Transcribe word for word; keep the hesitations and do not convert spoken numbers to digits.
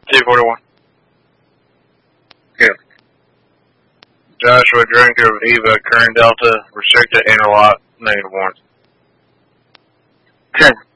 T forty-one. Good. Joshua Drinker of Eva, current Delta, restricted interlock, negative warrants. Ten.